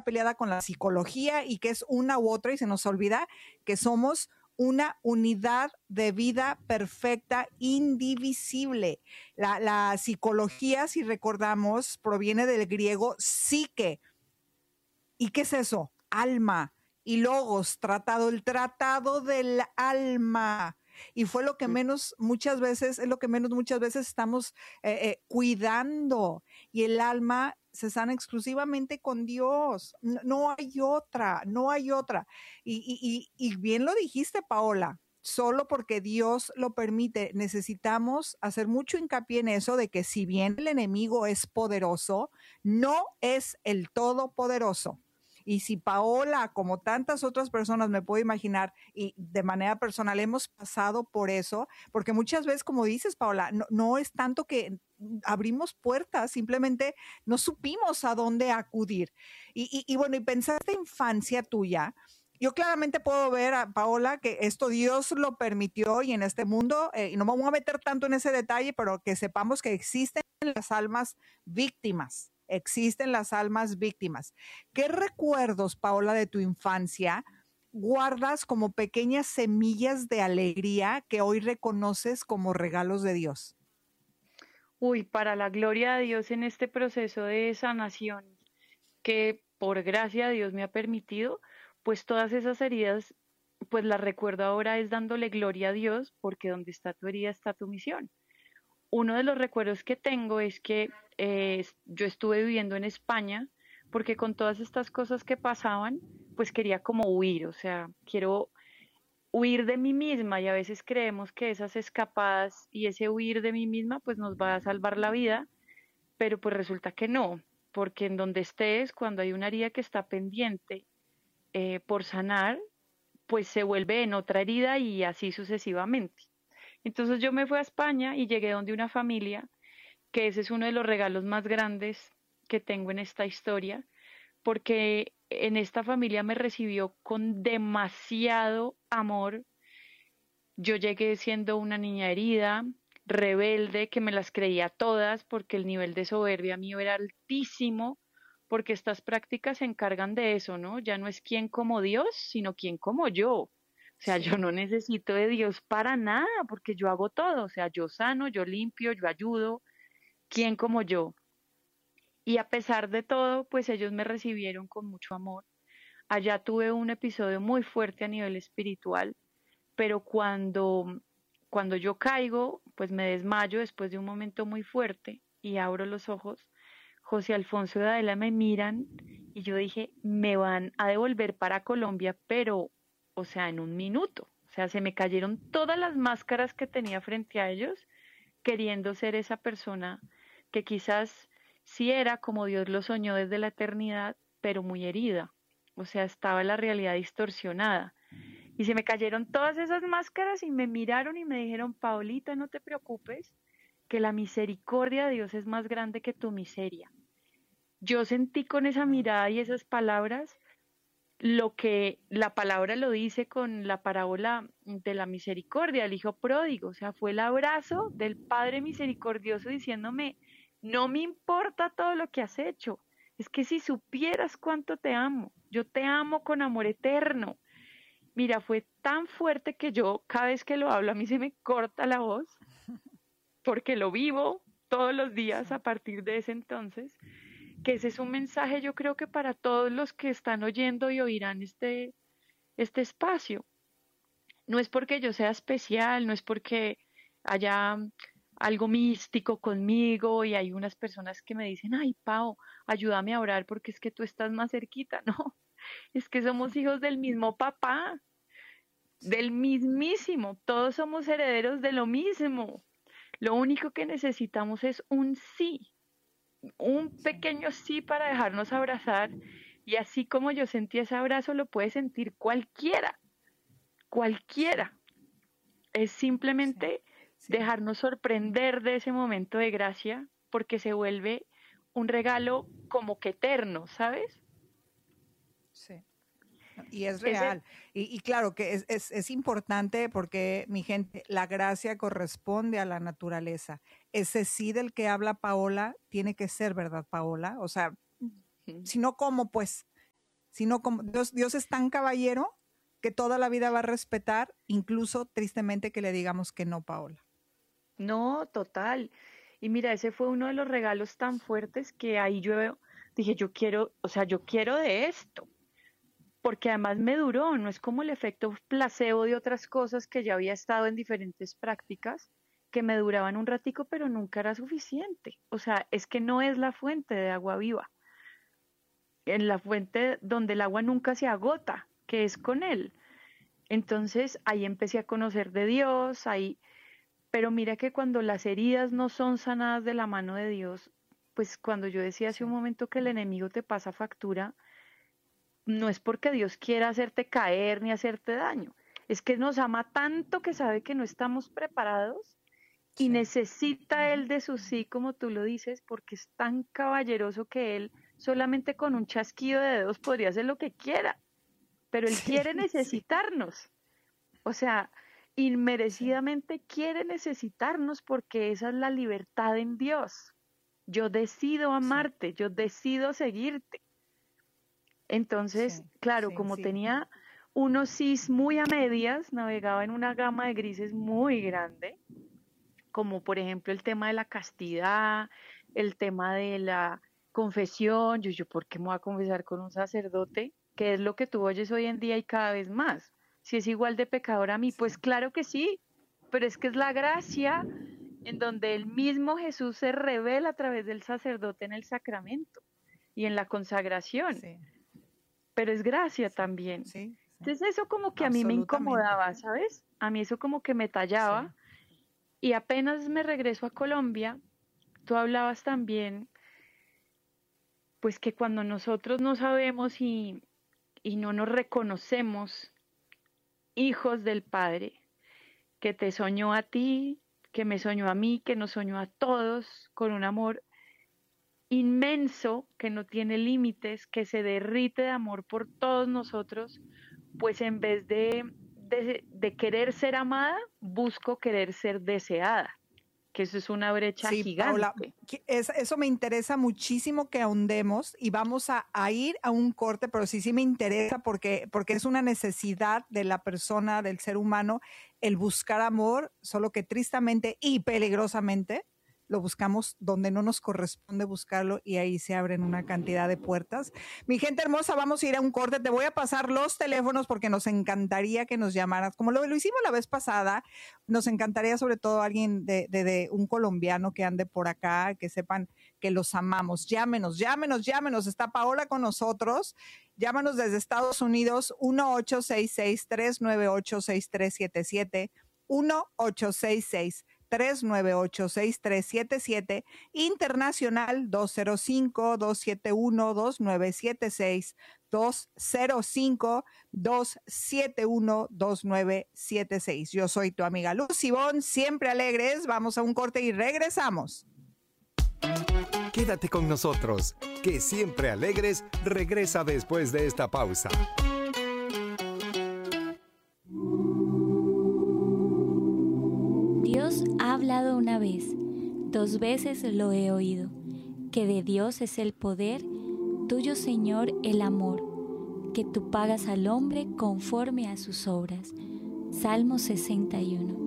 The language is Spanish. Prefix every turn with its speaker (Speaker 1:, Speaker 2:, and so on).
Speaker 1: está peleada con la psicología y que es una u otra y se nos olvida que somos una unidad de vida perfecta, indivisible. La psicología, si recordamos, proviene del griego psique. ¿Y qué es eso? Alma. Y logos, tratado, el tratado del alma. Y fue lo que menos muchas veces, es lo que menos muchas veces estamos cuidando. Y el alma se sana exclusivamente con Dios. No, no hay otra, no hay otra. Y bien lo dijiste, Paola. Solo porque Dios lo permite, necesitamos hacer mucho hincapié en eso de que si bien el enemigo es poderoso, no es el todopoderoso. Y si Paola, como tantas otras personas me puedo imaginar, y de manera personal hemos pasado por eso, porque muchas veces, como dices, Paola, no es tanto que abrimos puertas, simplemente no supimos a dónde acudir. Y bueno, y pensar esta infancia tuya, yo claramente puedo ver a Paola que esto Dios lo permitió y en este mundo, y no me voy a meter tanto en ese detalle, pero que sepamos que existen las almas víctimas. Existen las almas víctimas. ¿Qué recuerdos, Paola, de tu infancia guardas como pequeñas semillas de alegría que hoy reconoces como regalos de Dios?
Speaker 2: Uy, para la gloria de Dios en este proceso de sanación que por gracia de Dios me ha permitido, pues todas esas heridas, pues las recuerdo ahora es dándole gloria a Dios, porque donde está tu herida está tu misión. Uno de los recuerdos que tengo es que yo estuve viviendo en España porque con todas estas cosas que pasaban, pues quería como huir, o sea, quiero huir de mí misma y a veces creemos que esas escapadas y ese huir de mí misma pues nos va a salvar la vida, pero pues resulta que no, porque en donde estés, cuando hay una herida que está pendiente por sanar, pues se vuelve en otra herida y así sucesivamente. Entonces yo me fui a España y llegué donde una familia, que ese es uno de los regalos más grandes que tengo en esta historia, porque en esta familia me recibió con demasiado amor. Yo llegué siendo una niña herida, rebelde, que me las creía todas porque el nivel de soberbia mío era altísimo, porque estas prácticas se encargan de eso, ¿no? Ya no es quién como Dios, sino quién como yo. O sea,
Speaker 1: Sí.
Speaker 2: yo no necesito de Dios para nada, porque yo hago todo. O sea, yo sano, yo limpio, yo ayudo, quién como yo. Y a pesar de todo, pues ellos me recibieron con mucho amor. Allá tuve un episodio muy fuerte a nivel espiritual, pero cuando yo caigo, pues me desmayo después de un momento muy fuerte y abro los ojos. José Alfonso y Adela me miran y yo dije, me van a devolver para Colombia, pero, o sea, en un minuto. O sea, se me cayeron todas las máscaras que tenía frente a ellos, queriendo ser esa persona que quizás sí era como Dios lo soñó desde la eternidad, pero muy herida. O sea, estaba la realidad distorsionada. Y se me cayeron todas esas máscaras y me miraron y me dijeron, Paulita, no te preocupes, que la misericordia de Dios es más grande que tu miseria. Yo sentí con esa mirada y esas palabras lo que la palabra lo dice con la parábola de la misericordia, el hijo pródigo, o sea, fue el abrazo del Padre misericordioso diciéndome, no me importa todo lo que has hecho, es que si supieras cuánto te amo, yo te amo con amor eterno. Mira, fue tan fuerte que yo cada vez que lo hablo a mí se me corta la voz porque lo vivo todos los días a partir de ese entonces, que ese es un mensaje yo creo que para todos los que están oyendo y oirán este espacio. No es porque yo sea especial, no es porque haya algo místico conmigo y hay unas personas que me dicen, ay, Pau, ayúdame a orar porque es que tú estás más cerquita. No, es que somos hijos del mismo papá,
Speaker 1: Sí.
Speaker 2: del mismísimo, todos somos herederos de lo mismo. Lo único que necesitamos es un sí, un
Speaker 1: Sí.
Speaker 2: pequeño sí para dejarnos abrazar y así como yo sentí ese abrazo lo puede sentir cualquiera,
Speaker 1: Sí.
Speaker 2: cualquiera. Es
Speaker 1: Sí.
Speaker 2: simplemente
Speaker 1: Sí.
Speaker 2: dejarnos sorprender de ese momento de gracia porque se vuelve un regalo como que eterno, ¿sabes?
Speaker 1: Sí. Y es
Speaker 2: Ese,
Speaker 1: real. Y claro que es importante porque, mi gente, la gracia corresponde a la naturaleza. Ese sí del que habla Paola tiene que ser, ¿verdad, Paola? O sea, si no, ¿cómo pues? sino como Dios es tan caballero que toda la vida va a respetar, incluso tristemente que le digamos que no, Paola.
Speaker 2: No, total. Y mira, ese fue uno de los regalos tan fuertes que ahí dije, yo quiero, o sea, yo quiero de esto, porque además me duró, no es como el efecto placebo de otras cosas que ya había estado en diferentes prácticas, que me duraban un ratico, pero nunca era suficiente. O sea, es que no es la fuente de agua viva, en la fuente donde el agua nunca se agota, que es con él. Entonces ahí empecé a conocer de Dios, ahí, pero mira que cuando las heridas no son sanadas de la mano de Dios, pues cuando yo decía hace un
Speaker 1: Sí,
Speaker 2: momento que el enemigo te pasa factura, no es porque Dios quiera hacerte caer ni hacerte daño, es que nos ama tanto que sabe que no estamos preparados y
Speaker 1: sí,
Speaker 2: necesita Él de su sí, como tú lo dices, porque es tan caballeroso que Él solamente con un chasquido de dedos podría hacer lo que quiera, pero Él
Speaker 1: sí,
Speaker 2: quiere
Speaker 1: sí,
Speaker 2: necesitarnos, o sea,
Speaker 1: sí,
Speaker 2: inmerecidamente quiere necesitarnos porque esa es la libertad en Dios. Yo decido
Speaker 1: sí,
Speaker 2: amarte, yo decido seguirte. Entonces,
Speaker 1: sí,
Speaker 2: claro,
Speaker 1: sí,
Speaker 2: como
Speaker 1: sí,
Speaker 2: tenía unos sís muy a medias, navegaba en una gama de grises muy grande, como por ejemplo el tema de la castidad, el tema de la confesión. Yo, ¿por qué me voy a confesar con un sacerdote? ¿Qué es lo que tú oyes hoy en día y cada vez más? Si es igual de pecador a mí, pues
Speaker 1: sí,
Speaker 2: claro que sí, pero es que es la gracia en donde el mismo Jesús se revela a través del sacerdote en el sacramento y en la consagración,
Speaker 1: sí,
Speaker 2: pero es gracia
Speaker 1: sí,
Speaker 2: también.
Speaker 1: sí, sí,
Speaker 2: Entonces eso como que a mí me
Speaker 1: absolutamente.
Speaker 2: incomodaba, ¿sabes? A mí eso como que me
Speaker 1: Sí,
Speaker 2: tallaba y apenas me regreso a Colombia, tú hablabas también, pues que cuando nosotros no sabemos y no nos reconocemos hijos del Padre, que te soñó a ti, que me soñó a mí, que nos soñó a todos con un amor inmenso que no tiene límites, que se derrite de amor por todos nosotros, pues en vez de querer ser amada, busco querer ser deseada, que eso es una brecha
Speaker 1: sí, Paola,
Speaker 2: gigante.
Speaker 1: eso me interesa muchísimo que ahondemos y vamos a ir a un corte, pero sí, sí me interesa porque es una necesidad de la persona, del ser humano, el buscar amor, solo que tristemente y peligrosamente lo buscamos donde no nos corresponde buscarlo y ahí se abren una cantidad de puertas. Mi gente hermosa, vamos a ir a un corte. Te voy a pasar los teléfonos porque nos encantaría que nos llamaras, como lo hicimos la vez pasada. Nos encantaría sobre todo alguien de un colombiano que ande por acá, que sepan que los amamos. Llámenos, llámenos, llámenos. Está Paola con nosotros. Llámanos desde Estados Unidos, 1-866-398-6377, 1-866-398-6377, internacional 205-271-2976, 205-271-2976. Yo soy tu amiga Lucy Bon, siempre alegres. Vamos a un corte y regresamos.
Speaker 3: Quédate con nosotros, que siempre alegres regresa después de esta pausa.
Speaker 4: Dios ha hablado una vez, 2 veces lo he oído, que de Dios es el poder, tuyo Señor el amor, que tú pagas al hombre conforme a sus obras. Salmo 61.